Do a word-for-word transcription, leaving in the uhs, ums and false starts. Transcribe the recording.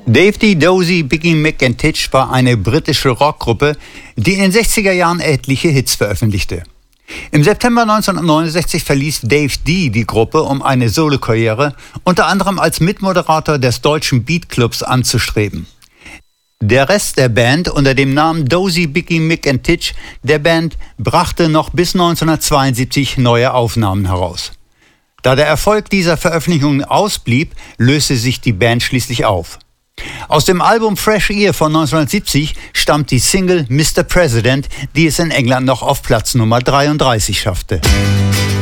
Dave D. Dozy, Biggie, Mick and Titch war eine britische Rockgruppe, die in den sechziger Jahren etliche Hits veröffentlichte. Im September neunzehnhundertneunundsechzig verließ Dave D. die Gruppe, um eine Solokarriere unter anderem als Mitmoderator des deutschen Beatclubs anzustreben. Der Rest der Band unter dem Namen Dozy, Biggie, Mick and Titch der Band brachte noch bis neunzehnhundertzweiundsiebzig neue Aufnahmen heraus. Da der Erfolg dieser Veröffentlichungen ausblieb, löste sich die Band schließlich auf. Aus dem Album Fresh Ear von neunzehnhundertsiebzig stammt die Single Mister President, die es in England noch auf Platz Nummer dreiunddreißig schaffte.